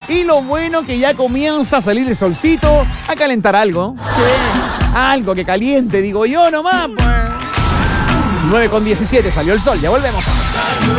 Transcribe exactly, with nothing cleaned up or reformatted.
Y lo bueno que ya comienza a salir el solcito, a calentar algo. Sí. Algo que caliente, digo yo nomás. Pues. nueve con diecisiete salió el sol, ya volvemos.